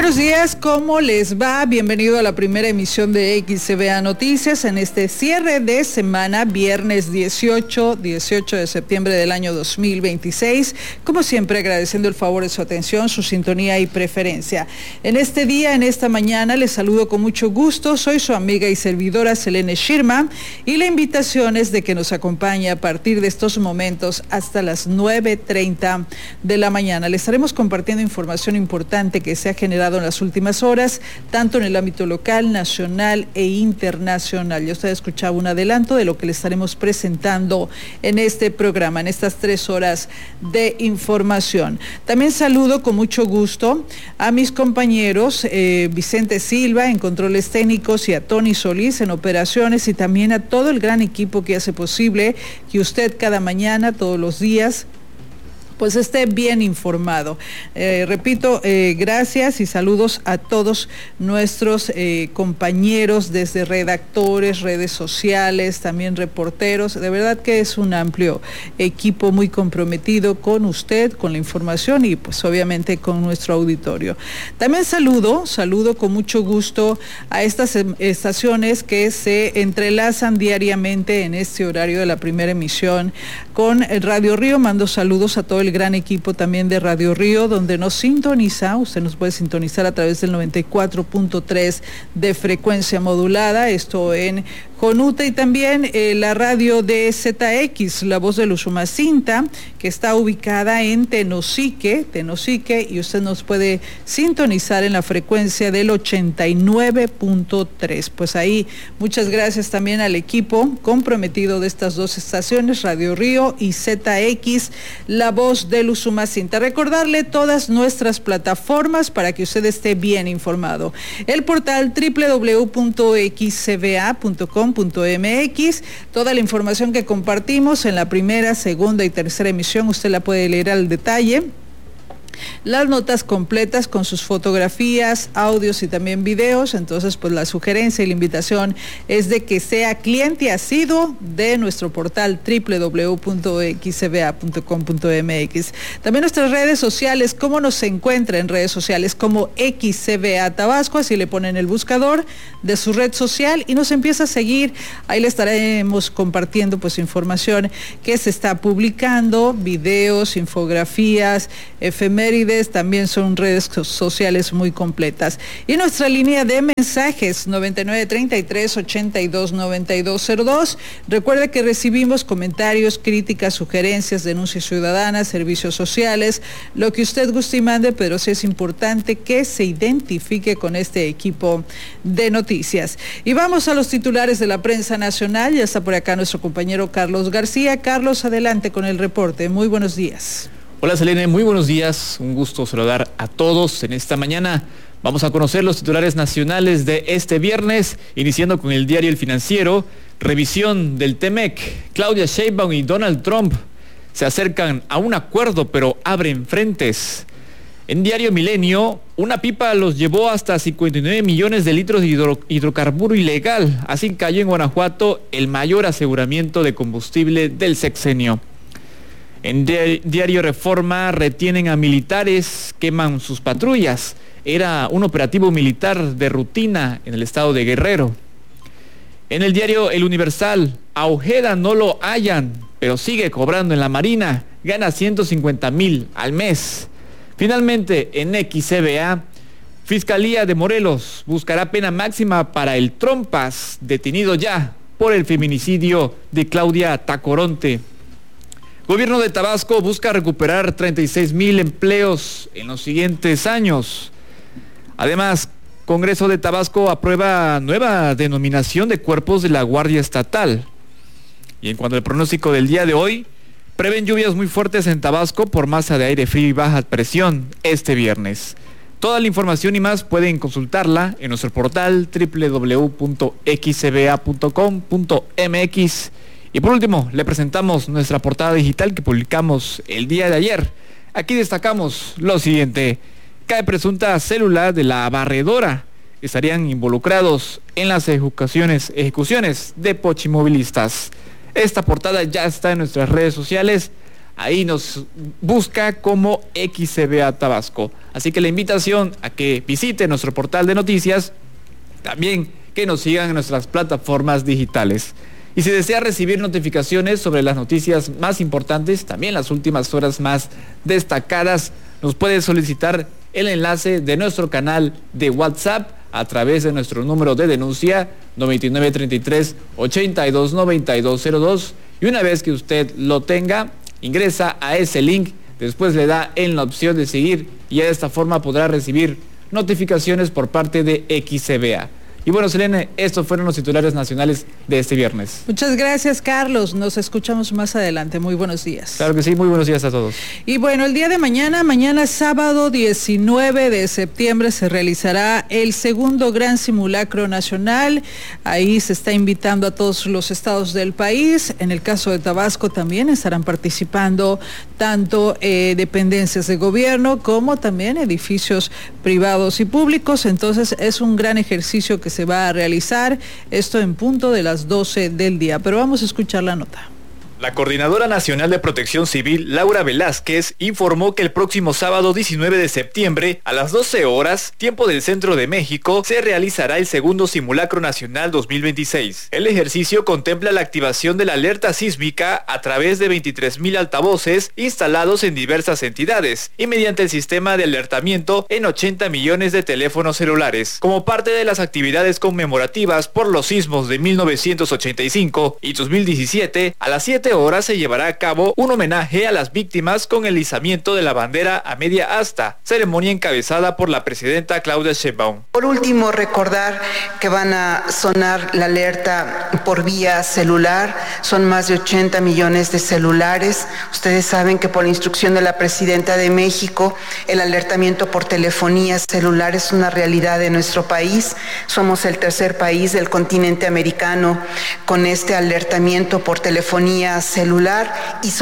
Buenos días, ¿cómo les va? Bienvenido a la primera emisión de XCBA Noticias en este cierre de semana, viernes 18 de septiembre del año 2026. Como siempre, agradeciendo el favor de su atención, su sintonía y preferencia. En este día, en esta mañana, les saludo con mucho gusto. Soy su amiga y servidora Selene Shirma y la invitación es de que nos acompañe a partir de estos momentos hasta las 9:30 de la mañana. Les estaremos compartiendo información importante que se ha generado en las últimas horas, tanto en el ámbito local, nacional e internacional. Ya usted escuchaba un adelanto de lo que le estaremos presentando en este programa, en estas 3 horas de información. También saludo con mucho gusto a mis compañeros Vicente Silva en controles técnicos y a Tony Solís en operaciones y también a todo el gran equipo que hace posible que usted cada mañana, todos los días, pues esté bien informado. Repito, gracias y saludos a todos nuestros compañeros desde redactores, redes sociales, también reporteros. De verdad que es un amplio equipo muy comprometido con usted, con la información y pues obviamente con nuestro auditorio. También saludo con mucho gusto a estas estaciones que se entrelazan diariamente en este horario de la primera emisión con Radio Río. Mando saludos a todo el gran equipo también de Radio Río, donde nos sintoniza. Usted nos puede sintonizar a través del 94.3 de frecuencia modulada, esto en Jonuta, y también la radio de ZX, La Voz de Usumacinta, que está ubicada en Tenosique, y usted nos puede sintonizar en la frecuencia del 89.3. Pues ahí, muchas gracias también al equipo comprometido de estas dos estaciones, Radio Río y ZX, La Voz de Usumacinta. Recordarle todas nuestras plataformas para que usted esté bien informado. El portal www.xcba.com.mx, toda la información que compartimos en la primera, segunda y tercera emisión, usted la puede leer al detalle. Las notas completas con sus fotografías, audios y también videos. Entonces, pues la sugerencia y la invitación es de que sea cliente asiduo de nuestro portal www.xcba.com.mx. También nuestras redes sociales, ¿cómo nos encuentra en redes sociales? Como XCBA Tabasco, así le ponen el buscador de su red social y nos empieza a seguir. Ahí le estaremos compartiendo pues información que se está publicando, videos, infografías, efemérides, también son redes sociales muy completas. Y nuestra línea de mensajes 9933-829202. Recuerde que recibimos comentarios, críticas, sugerencias, denuncias ciudadanas, servicios sociales, lo que usted guste y mande, pero sí es importante que se identifique con este equipo de noticias. Y vamos a los titulares de la prensa nacional. Ya está por acá nuestro compañero Carlos García. Carlos, adelante con el reporte. Muy buenos días. Hola Selene, muy buenos días, un gusto saludar a todos en esta mañana. Vamos a conocer los titulares nacionales de este viernes, iniciando con el diario El Financiero. Revisión del TEMEC, Claudia Sheinbaum y Donald Trump se acercan a un acuerdo pero abren frentes. En diario Milenio, una pipa los llevó hasta 59 millones de litros de hidrocarburo ilegal. Así cayó en Guanajuato el mayor aseguramiento de combustible del sexenio. En diario Reforma, retienen a militares, queman sus patrullas. Era un operativo militar de rutina en el estado de Guerrero. En el diario El Universal, a Ojeda no lo hallan, pero sigue cobrando en la Marina, gana 150,000 al mes. Finalmente, en XCBA, Fiscalía de Morelos buscará pena máxima para el Trompas, detenido ya por el feminicidio de Claudia Tacoronte. Gobierno de Tabasco busca recuperar 36,000 empleos en los siguientes años. Además, Congreso de Tabasco aprueba nueva denominación de cuerpos de la Guardia Estatal. Y en cuanto al pronóstico del día de hoy, prevén lluvias muy fuertes en Tabasco por masa de aire frío y baja presión este viernes. Toda la información y más pueden consultarla en nuestro portal www.xcba.com.mx. Y por último, le presentamos nuestra portada digital que publicamos el día de ayer. Aquí destacamos lo siguiente: cae presunta célula de la barredora. Estarían involucrados en las ejecuciones de pochimovilistas. Esta portada ya está en nuestras redes sociales. ahí nos busca como XCBA Tabasco. Así que la invitación a que visite nuestro portal de noticias, también que nos sigan en nuestras plataformas digitales. Y si desea recibir notificaciones sobre las noticias más importantes, también las últimas horas más destacadas, nos puede solicitar el enlace de nuestro canal de WhatsApp a través de nuestro número de denuncia 9933-829202, y una vez que usted lo tenga, ingresa a ese link, después le da en la opción de seguir y de esta forma podrá recibir notificaciones por parte de XCBA. Y bueno, Selene, estos fueron los titulares nacionales de este viernes. Muchas gracias, Carlos. Nos escuchamos más adelante. Muy buenos días. Claro que sí, muy buenos días a todos. Y bueno, el día de mañana sábado 19 de septiembre, se realizará el segundo gran simulacro nacional. Ahí se está invitando a todos los estados del país. En el caso de Tabasco también estarán participando tanto dependencias de gobierno como también edificios privados y públicos. Entonces es un gran ejercicio que se va a realizar, esto en punto de las 12 del día. Pero vamos a escuchar la nota. La Coordinadora Nacional de Protección Civil, Laura Velázquez, informó que el próximo sábado 19 de septiembre, a las 12 horas, tiempo del Centro de México, se realizará el segundo Simulacro Nacional 2026. El ejercicio contempla la activación de la alerta sísmica a través de 23,000 altavoces instalados en diversas entidades y mediante el sistema de alertamiento en 80 millones de teléfonos celulares. Como parte de las actividades conmemorativas por los sismos de 1985 y 2017, a las 7 horas se llevará a cabo un homenaje a las víctimas con el izamiento de la bandera a media asta, ceremonia encabezada por la presidenta Claudia Sheinbaum. Por último, recordar que van a sonar la alerta por vía celular. Son más de 80 millones de celulares. Ustedes saben que por la instrucción de la presidenta de México, el alertamiento por telefonía celular es una realidad de nuestro país. Somos el tercer país del continente americano con este alertamiento por telefonía celular, y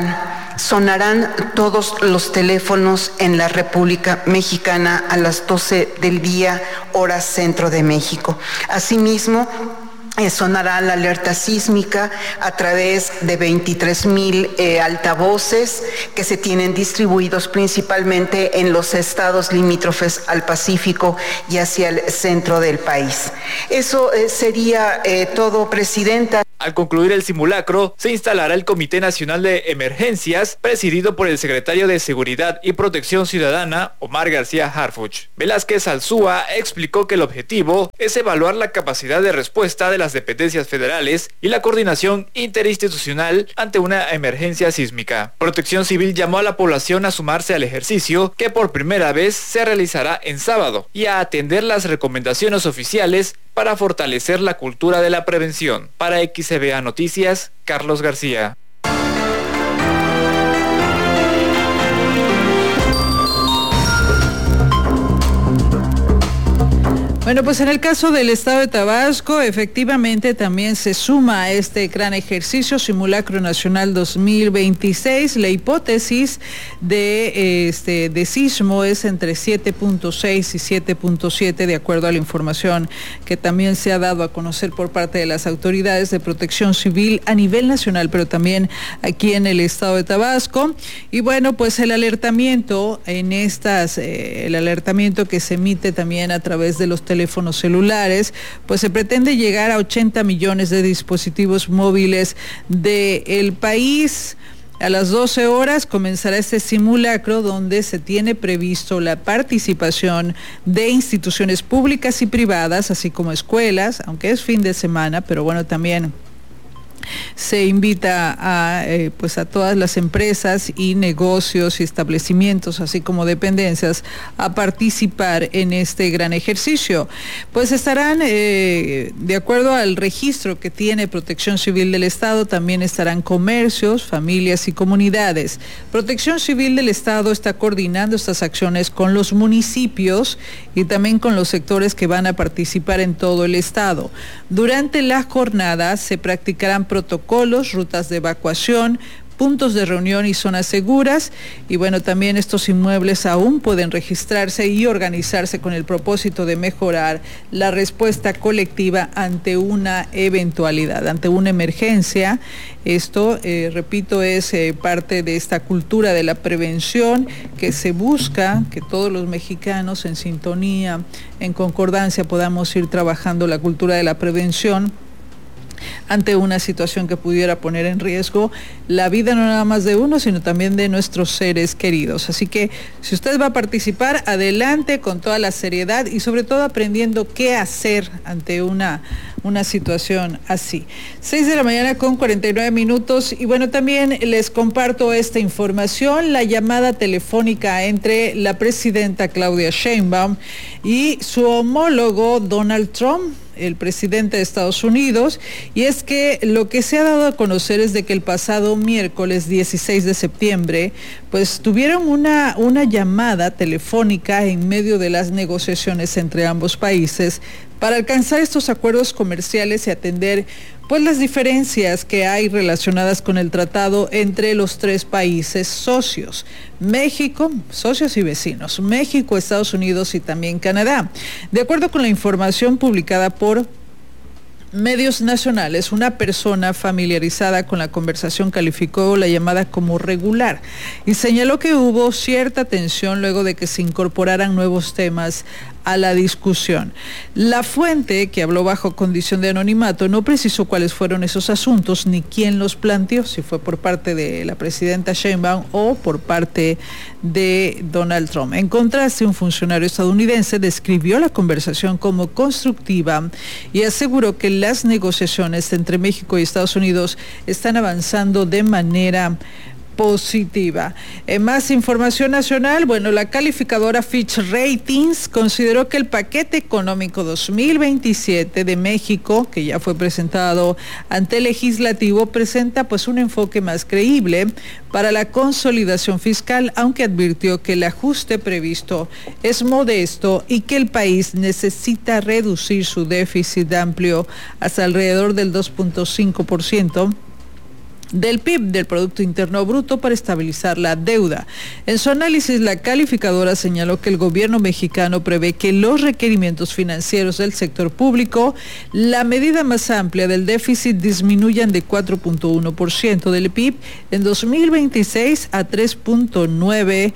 sonarán todos los teléfonos en la República Mexicana a las 12 del día, hora centro de México. Asimismo, sonará la alerta sísmica a través de 23,000 altavoces que se tienen distribuidos principalmente en los estados limítrofes al Pacífico y hacia el centro del país. Eso sería todo, Presidenta. Al concluir el simulacro, se instalará el Comité Nacional de Emergencias, presidido por el secretario de Seguridad y Protección Ciudadana, Omar García Harfuch. Velázquez Alzúa explicó que el objetivo es evaluar la capacidad de respuesta de las dependencias federales y la coordinación interinstitucional ante una emergencia sísmica. Protección Civil llamó a la población a sumarse al ejercicio, que por primera vez se realizará en sábado, y a atender las recomendaciones oficiales para fortalecer la cultura de la prevención. Para XCBA Noticias, Carlos García. Bueno, pues en el caso del estado de Tabasco, efectivamente también se suma a este gran ejercicio Simulacro Nacional 2026. La hipótesis de sismo es entre 7.6 y 7.7, de acuerdo a la información que también se ha dado a conocer por parte de las autoridades de protección civil a nivel nacional, pero también aquí en el estado de Tabasco. Y bueno, pues el alertamiento el alertamiento que se emite también a través de los teléfonos celulares, pues se pretende llegar a 80 millones de dispositivos móviles del país. A las 12 horas comenzará este simulacro donde se tiene previsto la participación de instituciones públicas y privadas, así como escuelas, aunque es fin de semana, pero bueno, también se invita a todas las empresas y negocios y establecimientos, así como dependencias, a participar en este gran ejercicio. Pues estarán, de acuerdo al registro que tiene Protección Civil del Estado, también estarán comercios, familias y comunidades. Protección Civil del Estado está coordinando estas acciones con los municipios y también con los sectores que van a participar en todo el estado. Durante la jornada se practicarán protocolos, rutas de evacuación, puntos de reunión y zonas seguras. Y bueno, también estos inmuebles aún pueden registrarse y organizarse con el propósito de mejorar la respuesta colectiva ante una eventualidad, ante una emergencia. Esto, repito, es parte de esta cultura de la prevención que se busca que todos los mexicanos en sintonía, en concordancia, podamos ir trabajando la cultura de la prevención ante una situación que pudiera poner en riesgo la vida no nada más de uno, sino también de nuestros seres queridos. Así que si usted va a participar, adelante con toda la seriedad y sobre todo aprendiendo qué hacer ante una situación así. 6 de la mañana con 49 minutos y bueno, también les comparto esta información, la llamada telefónica entre la presidenta Claudia Sheinbaum y su homólogo Donald Trump, el presidente de Estados Unidos, y es que lo que se ha dado a conocer es de que el pasado miércoles 16 de septiembre, pues tuvieron una llamada telefónica en medio de las negociaciones entre ambos países para alcanzar estos acuerdos comerciales y atender pues las diferencias que hay relacionadas con el tratado entre los tres países socios, México, socios y vecinos, México, Estados Unidos y también Canadá. De acuerdo con la información publicada por medios nacionales, una persona familiarizada con la conversación calificó la llamada como regular y señaló que hubo cierta tensión luego de que se incorporaran nuevos temas a la discusión. La fuente, que habló bajo condición de anonimato, no precisó cuáles fueron esos asuntos ni quién los planteó, si fue por parte de la presidenta Sheinbaum o por parte de Donald Trump. En contraste, un funcionario estadounidense describió la conversación como constructiva y aseguró que las negociaciones entre México y Estados Unidos están avanzando de manera positiva. En más información nacional, bueno, la calificadora Fitch Ratings consideró que el paquete económico 2027 de México, que ya fue presentado ante el legislativo, presenta pues un enfoque más creíble para la consolidación fiscal, aunque advirtió que el ajuste previsto es modesto y que el país necesita reducir su déficit amplio hasta alrededor del 2.5% del PIB, del Producto Interno Bruto, para estabilizar la deuda. En su análisis, la calificadora señaló que el gobierno mexicano prevé que los requerimientos financieros del sector público, la medida más amplia del déficit, disminuyan de 4.1% del PIB en 2026 a 3.9%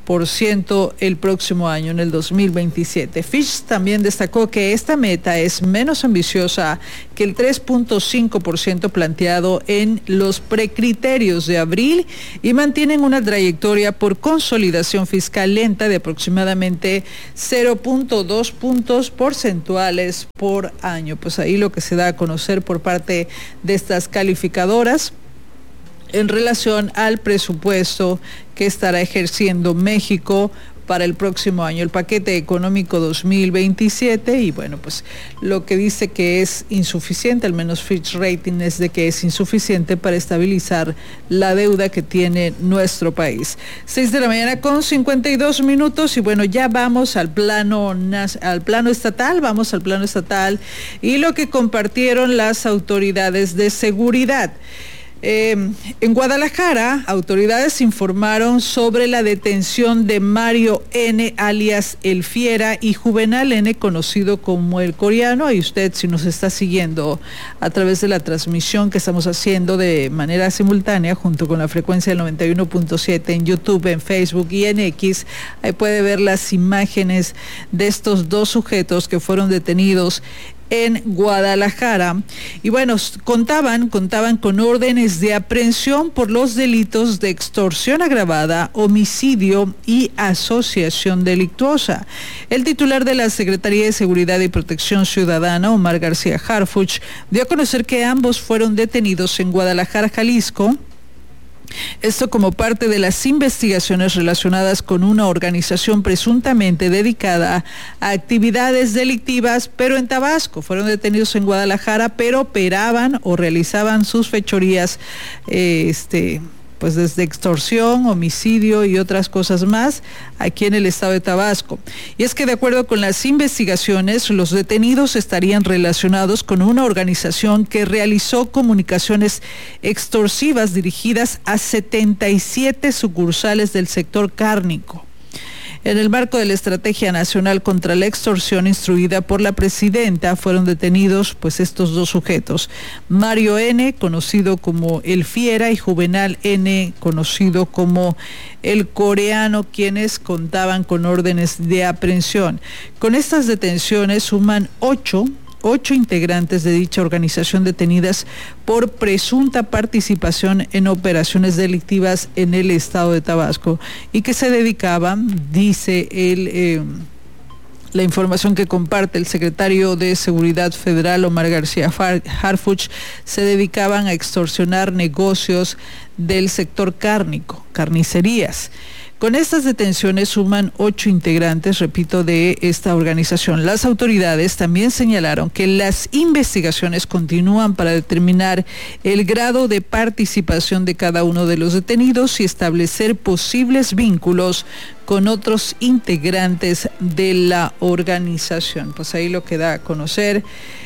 el próximo año, en el 2027. Fitch también destacó que esta meta es menos ambiciosa que el 3.5% planteado en los precriterios de abril y mantienen una trayectoria por consolidación fiscal lenta de aproximadamente 0.2 puntos porcentuales por año. Pues ahí lo que se da a conocer por parte de estas calificadoras en relación al presupuesto que estará ejerciendo México para el próximo año, el paquete económico 2027, y bueno, pues lo que dice que es insuficiente, al menos Fitch Rating, es de que es insuficiente para estabilizar la deuda que tiene nuestro país. 6 de la mañana con 52 minutos, y bueno, ya vamos al plano estatal, y lo que compartieron las autoridades de seguridad. En Guadalajara, autoridades informaron sobre la detención de Mario N., alias El Fiera, y Juvenal N., conocido como El Coreano. Y usted, si nos está siguiendo a través de la transmisión que estamos haciendo de manera simultánea junto con la frecuencia del 91.7 en YouTube, en Facebook y en X, ahí puede ver las imágenes de estos dos sujetos que fueron detenidos en Guadalajara. Y bueno, contaban con órdenes de aprehensión por los delitos de extorsión agravada, homicidio y asociación delictuosa. El titular de la Secretaría de Seguridad y Protección Ciudadana, Omar García Harfuch, dio a conocer que ambos fueron detenidos en Guadalajara, Jalisco. Esto como parte de las investigaciones relacionadas con una organización presuntamente dedicada a actividades delictivas, pero en Tabasco. Fueron detenidos en Guadalajara, pero operaban o realizaban sus fechorías pues desde extorsión, homicidio y otras cosas más aquí en el estado de Tabasco. Y es que de acuerdo con las investigaciones, los detenidos estarían relacionados con una organización que realizó comunicaciones extorsivas dirigidas a 77 sucursales del sector cárnico. En el marco de la Estrategia Nacional contra la Extorsión instruida por la presidenta, fueron detenidos pues estos dos sujetos, Mario N., conocido como El Fiera, y Juvenal N., conocido como El Coreano, quienes contaban con órdenes de aprehensión. Con estas detenciones suman ocho integrantes de dicha organización detenidas por presunta participación en operaciones delictivas en el estado de Tabasco y que se dedicaban, dice la información que comparte el secretario de Seguridad Federal, Omar García Harfuch, se dedicaban a extorsionar negocios del sector cárnico, carnicerías. Con estas detenciones suman 8 integrantes, repito, de esta organización. Las autoridades también señalaron que las investigaciones continúan para determinar el grado de participación de cada uno de los detenidos y establecer posibles vínculos con otros integrantes de la organización. Pues ahí lo que da a conocer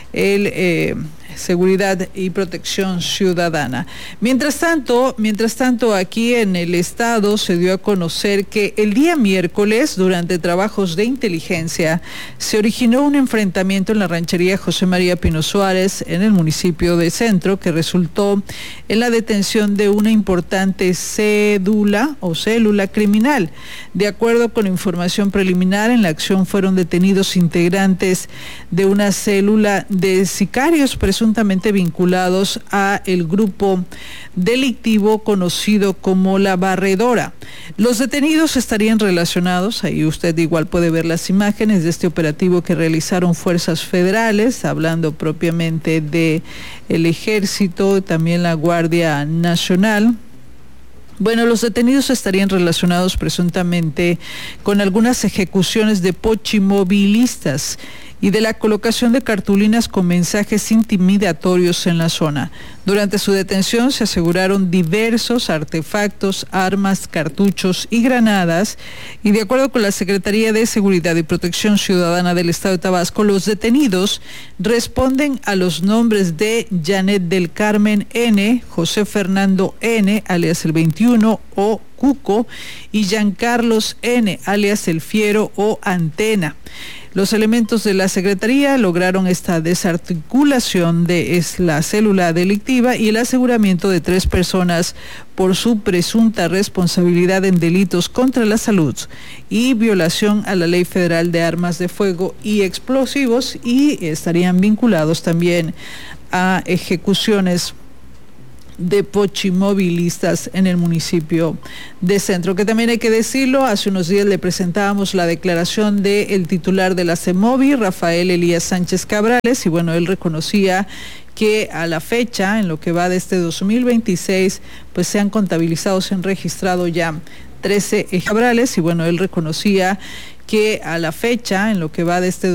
el Seguridad y Protección Ciudadana. Mientras tanto, aquí en el estado se dio a conocer que el día miércoles, durante trabajos de inteligencia, se originó un enfrentamiento en la ranchería José María Pino Suárez, en el municipio de Centro, que resultó en la detención de una importante célula criminal. De acuerdo con información preliminar, en la acción fueron detenidos integrantes de una célula de sicarios presuntamente vinculados a el grupo delictivo conocido como La Barredora. Los detenidos estarían relacionados, ahí usted igual puede ver las imágenes de este operativo que realizaron fuerzas federales, hablando propiamente de el Ejército, también la Guardia Nacional. Bueno, los detenidos estarían relacionados presuntamente con algunas ejecuciones de pochimovilistas y de la colocación de cartulinas con mensajes intimidatorios en la zona. Durante su detención se aseguraron diversos artefactos, armas, cartuchos y granadas, y de acuerdo con la Secretaría de Seguridad y Protección Ciudadana del Estado de Tabasco, los detenidos responden a los nombres de Janet del Carmen N., José Fernando N., alias el 21 o Cuco, y Giancarlos N., alias el Fiero o Antena. Los elementos de la Secretaría lograron esta desarticulación de la célula delictiva y el aseguramiento de 3 personas por su presunta responsabilidad en delitos contra la salud y violación a la Ley Federal de Armas de Fuego y Explosivos, y estarían vinculados también a ejecuciones de pochimovilistas en el municipio de Centro, que también hay que decirlo, hace unos días le presentábamos la declaración del titular de la CEMOVI, Rafael Elías Sánchez Cabrales, y bueno, él reconocía que a la fecha, en lo que va de este 2026, pues se han contabilizado, se han registrado ya 13 Cabrales, y bueno, él reconocía que a la fecha, en lo que va de este